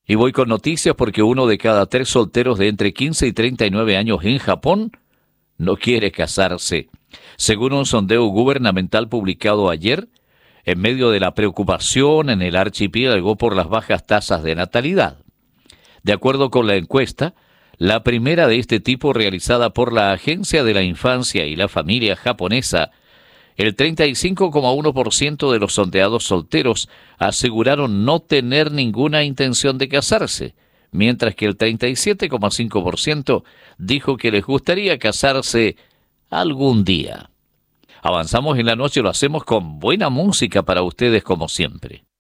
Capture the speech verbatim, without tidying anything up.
Y voy con noticias porque uno de cada tres solteros de entre quince y treinta y nueve años en Japón no quiere casarse. Según un sondeo gubernamental publicado ayer, en medio de la preocupación en el archipiélago por las bajas tasas de natalidad. De acuerdo con la encuesta, la primera de este tipo realizada por la Agencia de la Infancia y la Familia japonesa, el treinta y cinco coma uno por ciento de los sondeados solteros aseguraron no tener ninguna intención de casarse, mientras que el treinta y siete coma cinco por ciento dijo que les gustaría casarse algún día. Avanzamos en la noche, lo hacemos con buena música para ustedes como siempre.